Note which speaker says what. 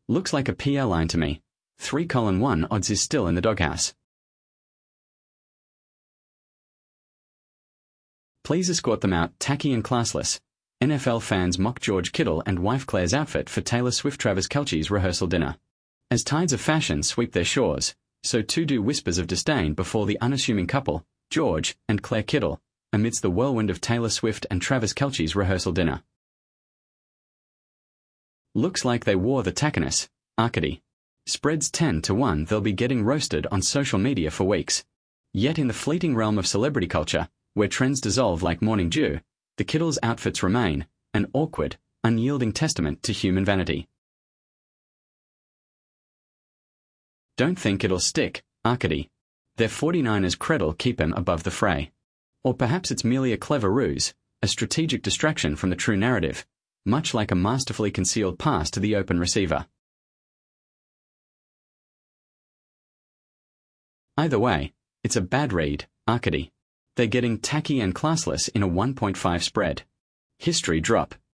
Speaker 1: Looks like a PL line to me. 3:1 odds is still in the doghouse. Please escort them out, tacky and classless. NFL fans mock George Kittle and wife Claire's outfit for Taylor Swift-Travis Kelce's rehearsal dinner. As tides of fashion sweep their shores, so too do whispers of disdain before the unassuming couple, George and Claire Kittle, amidst the whirlwind of Taylor Swift and Travis Kelce's rehearsal dinner. Looks like they wore the tackiness, Arcady. Spreads 10-1 they'll be getting roasted on social media for weeks. Yet in the fleeting realm of celebrity culture, where trends dissolve like morning dew, the Kittles' outfits remain an awkward, unyielding testament to human vanity. Don't think it'll stick, Arcady. Their 49ers cred'll keep him above the fray. Or perhaps it's merely a clever ruse, a strategic distraction from the true narrative, much like a masterfully concealed pass to the open receiver. Either way, it's a bad read, Arcady. They're getting tacky and classless in a 1.5 spread. History drop.